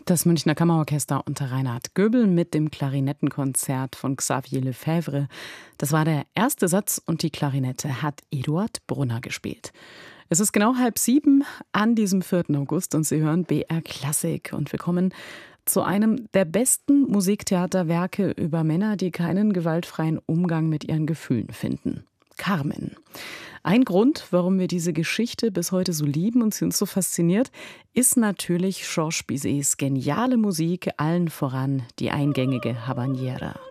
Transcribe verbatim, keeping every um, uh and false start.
Das Münchner Kammerorchester unter Reinhard Göbel mit dem Klarinettenkonzert von Xavier Lefebvre. Das war der erste Satz und die Klarinette hat Eduard Brunner gespielt. Es ist genau halb sieben an diesem vierten August und Sie hören B R Klassik. Und wir kommen zu einem der besten Musiktheaterwerke über Männer, die keinen gewaltfreien Umgang mit ihren Gefühlen finden. Carmen. Ein Grund, warum wir diese Geschichte bis heute so lieben und sie uns so fasziniert, ist natürlich Georges Bizets geniale Musik, allen voran die eingängige Habanera.